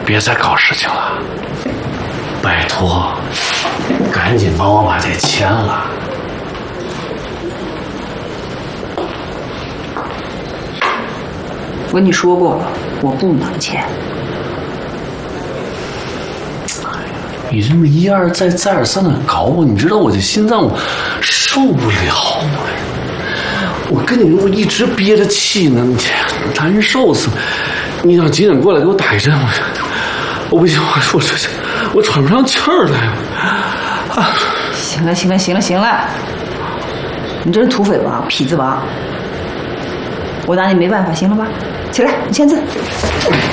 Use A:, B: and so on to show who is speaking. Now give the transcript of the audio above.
A: 别再搞事情了，拜托，赶紧帮我把这签了。
B: 我跟你说过了，我不能签。
A: 你这么一而再再而三的搞我，你知道我这心脏我受不了吗？我跟你说，我一直憋着气呢，难受死了。你让急诊过来给我打一针，我不行，我喘不上气儿来啊！
B: 行了，你这是土匪吧，痞子吧？我拿你没办法，行了吧？起来，你签字。